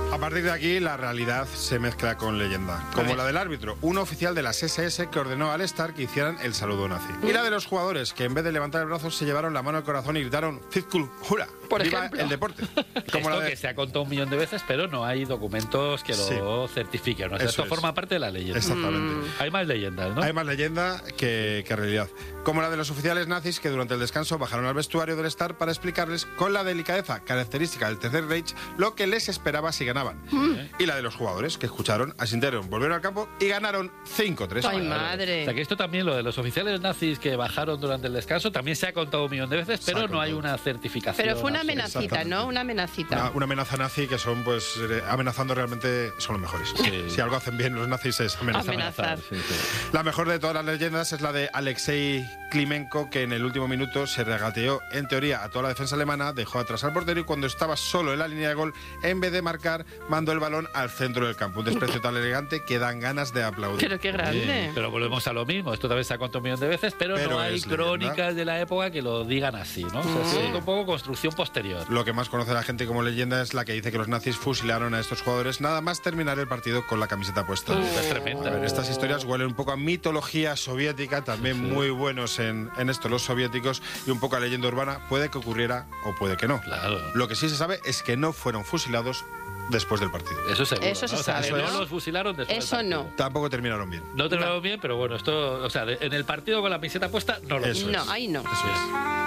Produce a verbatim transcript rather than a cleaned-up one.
A partir de aquí, la realidad se mezcla con leyenda. Como la del árbitro, un oficial de las ese ese que ordenó al Star que hicieran el saludo nazi. Y la de los jugadores, que en vez de levantar el brazo, se llevaron la mano al corazón y gritaron Fitkul Hura. Por ¡Viva ejemplo. el deporte! Como Esto la de... que se ha contado un millón de veces, pero no hay documentos que lo Sí. certifiquen. O sea, Eso esto es. forma parte de la leyenda. Exactamente. Mm. Hay más leyendas, ¿no? Hay más leyenda que, que realidad. Como la de los oficiales nazis que durante el descanso bajaron al vestuario del Star para explicarles con la delicadeza característica del Tercer Reich lo que les esperaba si ganaban. Mm. Y la de los jugadores que escucharon, asintieron, volvieron al campo y ganaron cinco tres. Ay, O madre. sea, que esto también, lo de los oficiales nazis que bajaron durante el descanso, también se ha contado un millón de veces, Se ha pero no hay contado. una certificación. Pero fue una absoluta. amenacita, Exactamente. ¿no? Una amenacita. Una, una amenaza nazi que son, pues, eh, amenazando realmente son los mejores. Sí. Si algo hacen bien los nazis es amenazar. Amenazar. Sí, sí. La mejor de todas las leyendas es la de Alexei Klimenko, que en el último minuto se regateó, en teoría, a toda la defensa alemana, dejó atrás al portero y cuando estaba solo en la línea de gol, en vez de marcar, mandó el balón al centro del campo. Un desprecio tan elegante que dan ganas de aplaudir. Pero qué grande. Sí, pero volvemos a lo mismo. Esto también se ha contado un millón de veces, pero, Pero no hay es leyenda. crónicas de la época que lo digan así, ¿no? O sea, Mm. es un poco construcción posterior. Lo que más conoce la gente como leyenda es la que dice que los nazis fusilaron a estos jugadores nada más terminar el partido con la camiseta puesta. Es tremenda. A ver, estas historias huelen un poco a mitología soviética, también muy buenos en, en esto los soviéticos, y un poco a leyenda urbana. Puede que ocurriera o puede que no. Claro. Lo que sí se sabe es que no fueron fusilados después del partido. Eso seguro. Eso ¿no? se O sea, sabe, que ¿no? no los fusilaron después. Eso del no. partido. Tampoco terminaron bien. No terminaron bien, pero bueno, esto, o sea, de- en el partido con la camiseta puesta no lo Eso fue. No, ahí no. Eso es.